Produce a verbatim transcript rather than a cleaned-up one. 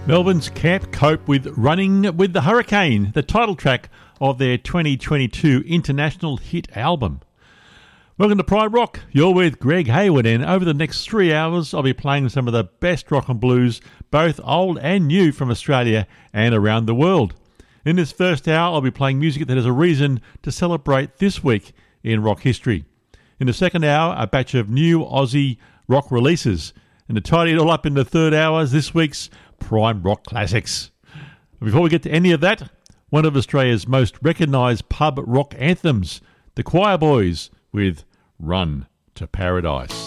Melbourne's can't cope with Running with the Hurricane, the title track of their twenty twenty-two international hit album. Welcome to Pride Rock. You're with Greg Hayward, and over the next three hours I'll be playing some of the best rock and blues, both old and new, from Australia and around the world. In this first hour I'll be playing music that has a reason to celebrate this week in rock history. In the second hour, a batch of new Aussie rock releases. And to tidy it all up in the third hour, this week's Prime Rock Classics. Before we get to any of that, one of Australia's most recognised pub rock anthems, the Choir Boys with Run to Paradise.